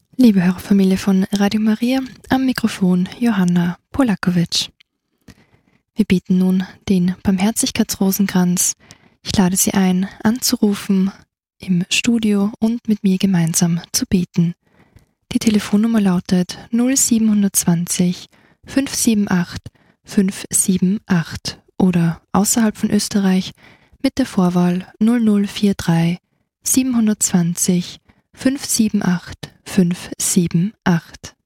Liebe Hörerfamilie von Radio Maria, am Mikrofon Johanna Polakowitsch. Wir beten nun den Barmherzigkeitsrosenkranz. Ich lade Sie ein, anzurufen im Studio und mit mir gemeinsam zu beten. Die Telefonnummer lautet 0720 578 578 oder außerhalb von Österreich mit der Vorwahl 0043 720 578 578.